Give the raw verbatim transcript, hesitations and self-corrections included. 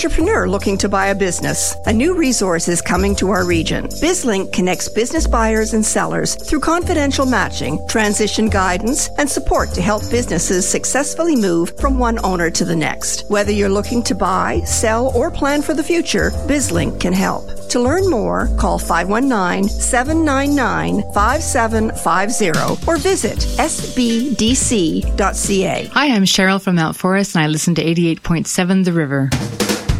Entrepreneur looking to buy a business. A new resource is coming to our region. BizLink connects business buyers and sellers through confidential matching, transition guidance, and support to help businesses successfully move from one owner to the next. Whether you're looking to buy, sell, or plan for the future, BizLink can help. To learn more, call five one nine, seven nine nine, five seven five zero or visit s b d c dot c a. Hi, I'm Cheryl from Mount Forest, and I listen to eighty-eight point seven The River.